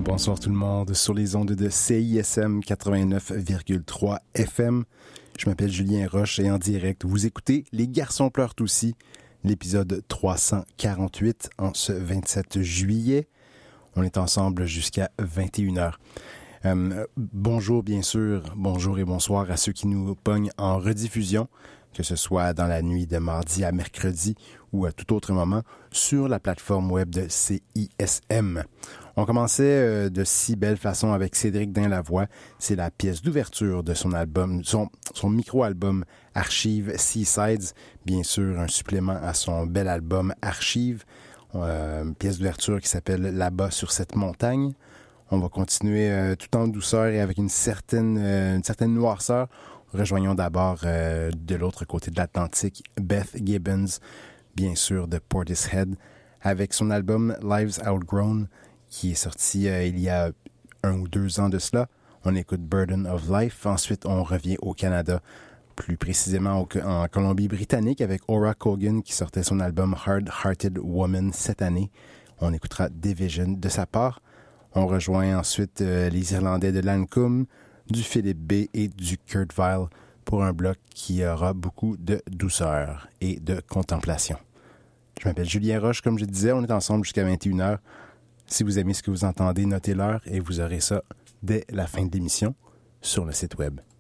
Bonsoir tout le monde sur les ondes de CISM 89,3 FM. Je m'appelle Julien Roche et en direct, vous écoutez Les Garçons pleurent aussi, l'épisode 348 en ce 27 juillet. On est ensemble jusqu'à 21h. Bonjour bien sûr, bonjour et bonsoir à ceux qui nous pognent en rediffusion, que ce soit dans la nuit de mardi à mercredi ou à tout autre moment sur la plateforme web de CISM. On commençait de si belle façon avec Cédric Dain-Lavoie. C'est la pièce d'ouverture de son album, son micro-album Archive Seasides. Bien sûr, un supplément à son bel album Archive. Une pièce d'ouverture qui s'appelle Là-bas sur cette montagne. On va continuer tout en douceur et avec une certaine noirceur. Rejoignons d'abord de l'autre côté de l'Atlantique Beth Gibbons, bien sûr de Portishead, avec son album Lives Outgrown, qui est sorti il y a 1 ou 2 ans de cela. On écoute Burden of Life. Ensuite, on revient au Canada, plus précisément en Colombie-Britannique, avec Aura Cogan, qui sortait son album Hard Hearted Woman cette année. On écoutera Division de sa part. On rejoint ensuite les Irlandais de Lancôme, du Philippe B et du Kurt Vile pour un bloc qui aura beaucoup de douceur et de contemplation. Je m'appelle Julien Roche, comme je disais, on est ensemble jusqu'à 21h. Si vous aimez ce que vous entendez, notez l'heure et vous aurez ça dès la fin de l'émission sur le site web